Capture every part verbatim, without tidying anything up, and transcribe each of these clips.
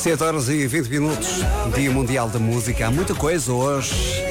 sete horas e vinte minutos, Dia Mundial da Música. Há muita coisa hoje.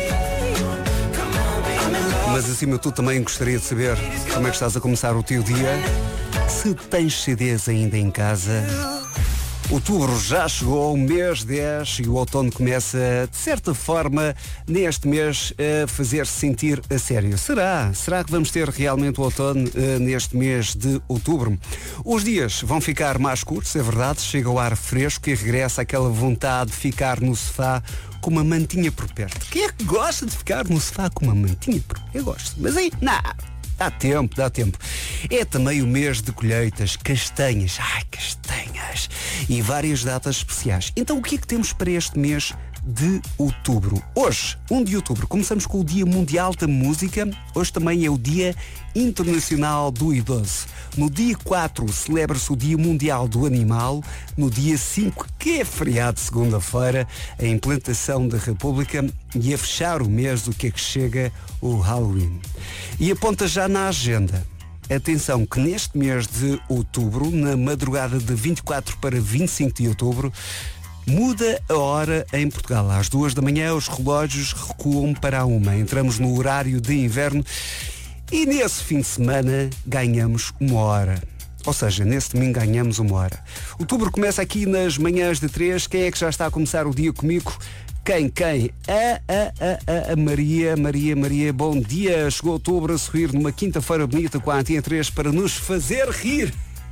Mas acima de tudo também gostaria de saber como é que estás a começar o teu dia. Se tens C Ds ainda em casa. Outubro já chegou, o mês dez, e o outono começa, de certa forma, neste mês, a fazer-se sentir a sério. Será? Será que vamos ter realmente o outono uh, neste mês de outubro? Os dias vão ficar mais curtos, é verdade, chega o ar fresco e regressa aquela vontade de ficar no sofá com uma mantinha por perto. Quem é que gosta de ficar no sofá com uma mantinha por perto? Eu gosto, mas aí, não. Dá tempo, dá tempo. É também o mês de colheitas, castanhas, ai, castanhas, e várias datas especiais. Então o que é que temos para este mês de outubro? Hoje, um de outubro, começamos com o Dia Mundial da Música. Hoje também é o Dia Internacional do Idoso. No dia quatro celebra-se o Dia Mundial do Animal. No dia cinco, que é feriado de segunda-feira, a implantação da República, e a fechar o mês, o que é que chega? O Halloween. E aponta já na agenda. Atenção que neste mês de outubro, na madrugada de vinte e quatro para vinte e cinco de outubro, muda a hora em Portugal. Às duas da manhã os relógios recuam para a uma. Entramos no horário de inverno e nesse fim de semana ganhamos uma hora. Ou seja, nesse domingo ganhamos uma hora. Outubro começa aqui nas manhãs de três. Quem é que já está a começar o dia comigo? Quem? Quem? A, a, a, a Maria, Maria, Maria, bom dia. Chegou outubro a sorrir numa quinta-feira bonita com a Antena três para nos fazer rir.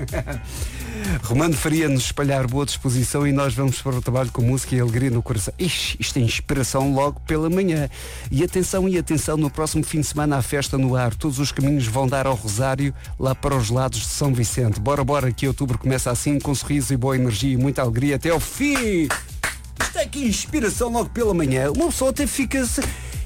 Romano Faria-nos espalhar boa disposição e nós vamos para o trabalho com música e alegria no coração. Ixi, isto é inspiração logo pela manhã. E atenção, e atenção, no próximo fim de semana há festa no ar. Todos os caminhos vão dar ao Rosário, lá para os lados de São Vicente. Bora, bora, que outubro começa assim, com sorriso e boa energia e muita alegria até ao fim. Isto é que inspiração logo pela manhã. Uma pessoa até fica-se...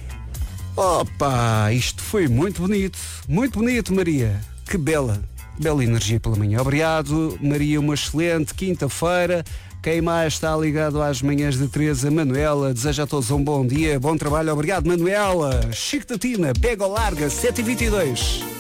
Opa, isto foi muito bonito. Muito bonito, Maria. Que bela. Bela energia pela manhã. Obrigado, Maria, uma excelente quinta-feira. Quem mais está ligado às manhãs de Teresa? Manuela, deseja a todos um bom dia, bom trabalho. Obrigado, Manuela. Chico da Tina, pega ou larga, sete e vinte e dois.